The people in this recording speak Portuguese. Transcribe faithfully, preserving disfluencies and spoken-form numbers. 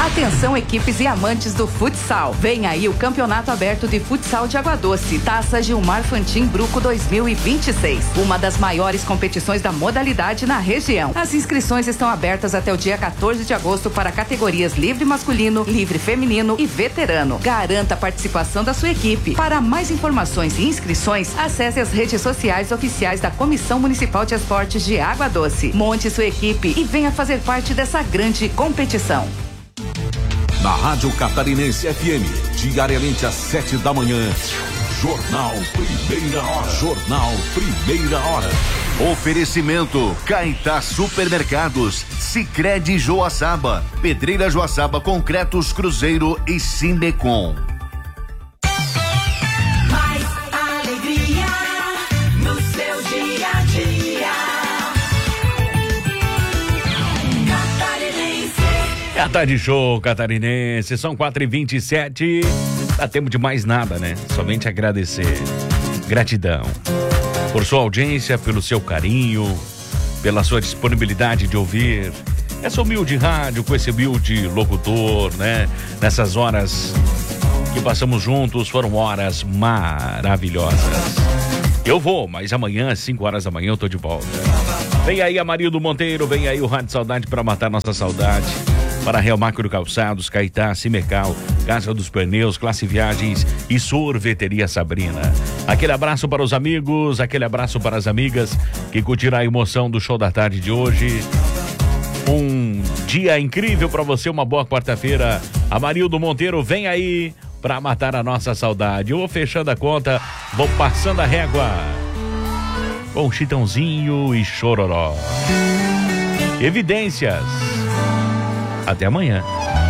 Atenção, equipes e amantes do futsal. Vem aí o Campeonato Aberto de Futsal de Água Doce, Taça Gilmar Fantin Bruco dois mil e vinte e seis. Uma das maiores competições da modalidade na região. As inscrições estão abertas até o dia quatorze de agosto para categorias livre masculino, livre feminino e veterano. Garanta a participação da sua equipe. Para mais informações e inscrições, acesse as redes sociais oficiais da Comissão Municipal de Esportes de Água Doce. Monte sua equipe e venha fazer parte dessa grande competição. Na Rádio Catarinense F M, diariamente às sete da manhã, Jornal Primeira Hora. Jornal Primeira Hora. Oferecimento Caetá Supermercados, Sicredi Joaçaba, Pedreira Joaçaba Concretos Cruzeiro e Sindecom. Mais alegria no seu dia a dia. É a tarde show catarinense, são quatro e vinte e sete. Dá tempo de mais nada, né? Somente agradecer. Gratidão por sua audiência, pelo seu carinho, pela sua disponibilidade de ouvir essa humilde rádio com esse humilde locutor, né? Nessas horas que passamos juntos, foram horas maravilhosas. Eu vou, mas amanhã, às cinco horas da manhã, eu tô de volta. Vem aí a Marildo Monteiro, vem aí o Rádio Saudade para matar nossa saudade. Para Real Macro Calçados, Caetá, Cimecal, Casa dos Pneus, Classe Viagens e Sorveteria Sabrina. Aquele abraço para os amigos, aquele abraço para as amigas que curtiram a emoção do show da tarde de hoje. Um dia incrível para você, uma boa quarta-feira. Amarildo Monteiro vem aí para matar a nossa saudade. Eu vou fechando a conta, vou passando a régua com Chitãozinho e Chororó. Evidências. Até amanhã.